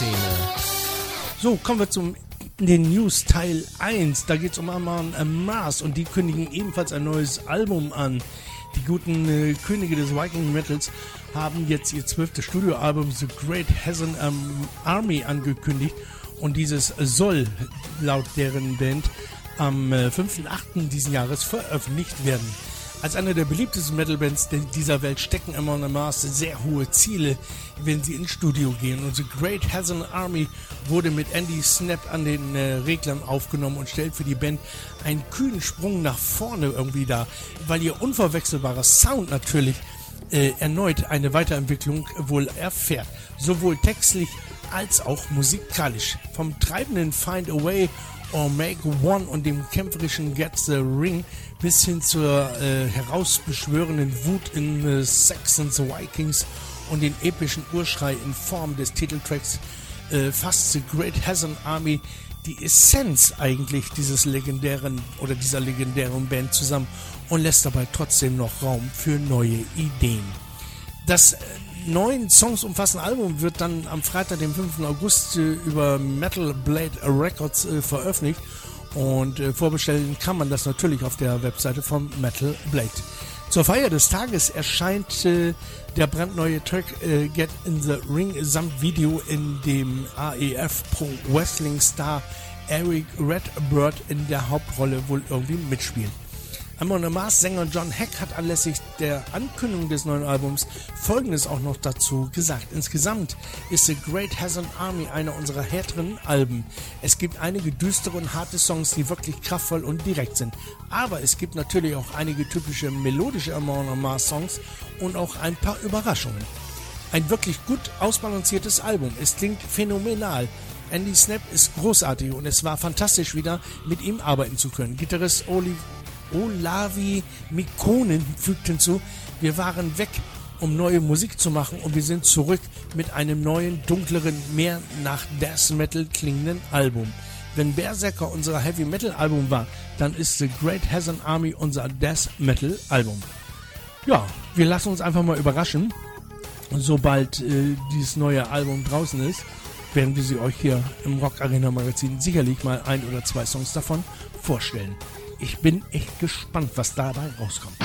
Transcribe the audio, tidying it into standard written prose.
Szene. So, kommen wir zum den News Teil 1. Da geht es um Amon Amarth und die kündigen ebenfalls ein neues Album an. Die guten Könige des Viking Metals haben jetzt ihr 12. Studioalbum The Great Heathen Army angekündigt und dieses soll laut deren Band am 5.8. diesen Jahres veröffentlicht werden. Als eine der beliebtesten Metal-Bands dieser Welt stecken Amon Amarth sehr hohe Ziele, wenn sie ins Studio gehen. Und The Great Heathen Army wurde mit Andy Snap an den Reglern aufgenommen und stellt für die Band einen kühnen Sprung nach vorne irgendwie dar, weil ihr unverwechselbarer Sound natürlich erneut eine Weiterentwicklung wohl erfährt. Sowohl textlich als auch musikalisch. Vom treibenden Find a Way or Make One und dem kämpferischen Get the Ring bis hin zur herausbeschwörenden Wut in Saxons Vikings und den epischen Urschrei in Form des Titeltracks fasst The Great Heathen Army die Essenz eigentlich dieser legendären Band zusammen und lässt dabei trotzdem noch Raum für neue Ideen. Das 9 Songs umfassende Album wird dann am Freitag, dem 5. August über Metal Blade Records veröffentlicht und vorbestellen kann man das natürlich auf der Webseite von Metal Blade. Zur Feier des Tages erscheint der brandneue Track Get in the Ring samt Video, in dem AEF Pro Wrestling Star Eric Redbird in der Hauptrolle wohl irgendwie mitspielt. Amon Amarth Sänger John Heck hat anlässlich der Ankündigung des neuen Albums Folgendes auch noch dazu gesagt. Insgesamt ist The Great Heathen Army einer unserer härteren Alben. Es gibt einige düstere und harte Songs, die wirklich kraftvoll und direkt sind. Aber es gibt natürlich auch einige typische melodische Amon Amarth Songs und auch ein paar Überraschungen. Ein wirklich gut ausbalanciertes Album. Es klingt phänomenal. Andy Snap ist großartig und es war fantastisch, wieder mit ihm arbeiten zu können. Gitarrist Olavi Mikkonen fügt hinzu: Wir waren weg, um neue Musik zu machen, und wir sind zurück mit einem neuen, dunkleren, mehr nach Death Metal klingenden Album. Wenn Berserker unser Heavy Metal Album war, dann ist The Great Heathen Army unser Death Metal Album. Ja, wir lassen uns einfach mal überraschen. Sobald dieses neue Album draußen ist, werden wir sie euch hier im Rock Arena Magazin sicherlich mal 1 oder 2 Songs davon vorstellen. Ich bin echt gespannt, was dabei rauskommt.